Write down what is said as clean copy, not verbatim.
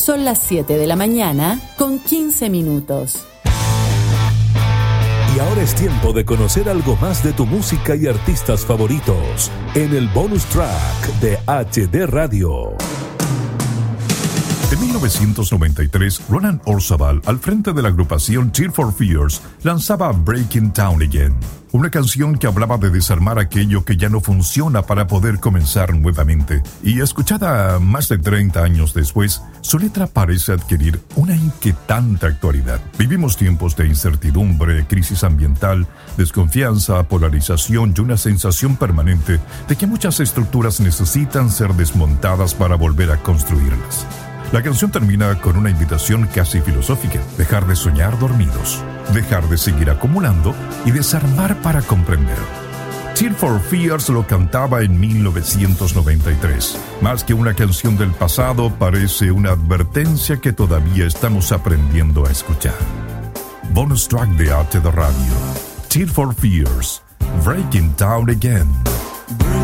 Son las 7 de la mañana con 15 minutos. Y ahora es tiempo de conocer algo más de tu música y artistas favoritos en el bonus track de HD Radio. En 1993, Ronan Orzabal, al frente de la agrupación Tears for Fears, lanzaba Breaking Down Again, una canción que hablaba de desarmar aquello que ya no funciona para poder comenzar nuevamente. Y escuchada más de 30 años después, su letra parece adquirir una inquietante actualidad. Vivimos tiempos de incertidumbre, crisis ambiental, desconfianza, polarización y una sensación permanente de que muchas estructuras necesitan ser desmontadas para volver a construirlas. La canción termina con una invitación casi filosófica: dejar de soñar dormidos, dejar de seguir acumulando y desarmar para comprender. Tears for Fears lo cantaba en 1993. Más que una canción del pasado, parece una advertencia que todavía estamos aprendiendo a escuchar. Bonus track de HD Radio. Tears for Fears, Breaking Down Again.